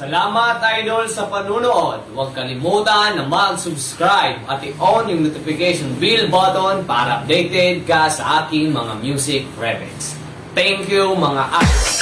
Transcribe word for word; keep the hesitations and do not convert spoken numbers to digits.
Salamat idol sa panunood. Huwag kalimutan na mag-subscribe at i-on yung notification bell button para updated ka sa aking mga music remix. Thank you mga idol!